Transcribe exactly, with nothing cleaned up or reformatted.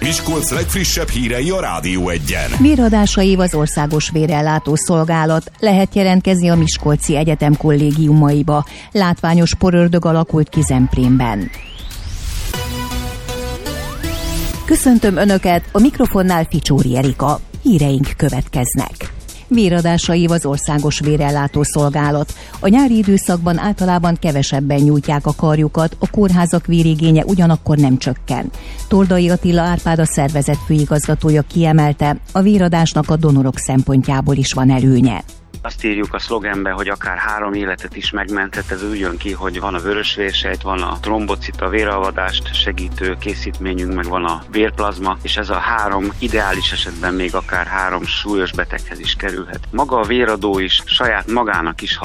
Miskolc legfrissebb hírei a Rádió Egyen. Véradásaiv az Országos Vérellátó Szolgálat. Lehet jelentkezni a Miskolci Egyetem kollégiumaiba. Látványos porördög alakult ki Zemplénben. Köszöntöm Önöket, a mikrofonnál Ficsóri Erika. Híreink következnek. Véradásaiv az Országos Vérellátó Szolgálat. A nyári időszakban általában kevesebben nyújtják a karjukat, a kórházak vérigénye ugyanakkor nem csökken. Toldai Attila Árpád, a szervezet főigazgatója kiemelte, a véradásnak a donorok szempontjából is van előnye. Azt írjuk a szlogenbe, hogy akár három életet is megmentett, ez úgy jön ki, hogy van a vörösvérsejt, van a trombocita, véralvadást segítő készítményünk, meg van a vérplazma, és ez a három ideális esetben még akár három súlyos beteghez is kerülhet. Maga a véradó is saját magának is